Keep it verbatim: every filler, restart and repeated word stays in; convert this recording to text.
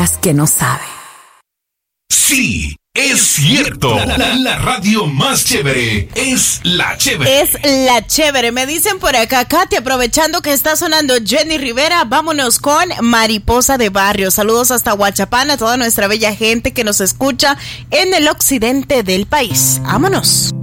creas que no sabe. Sí, es cierto. La, la, la radio más chévere es La Chévere. Es La Chévere. Me dicen por acá, Katy, aprovechando que está sonando Jenny Rivera, vámonos con Mariposa de Barrio. Saludos hasta Huachapán, a toda nuestra bella gente que nos escucha en el occidente del país. Vámonos.